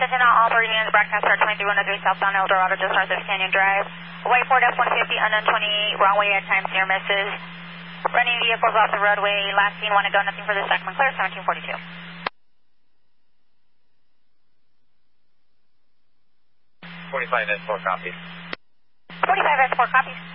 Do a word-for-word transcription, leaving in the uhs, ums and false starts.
Cessna operating in the broadcaster twenty-three one oh three southbound El Dorado, just north of Canyon Drive. White Ford F one fifty, unknown twenty-eight, wrong way at times near misses. Running vehicles off the roadway, last seen, want to go, nothing for the second, clear, seventeen forty-two. forty-five S four copies. forty-five S four copies.